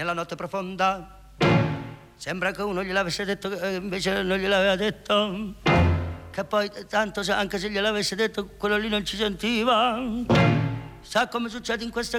nella notte profonda. Sembra che uno gliel'avesse detto, invece non gliel'aveva detto. Che poi tanto anche se gliel'avesse detto, quello lì non ci sentiva. Sa come succede in queste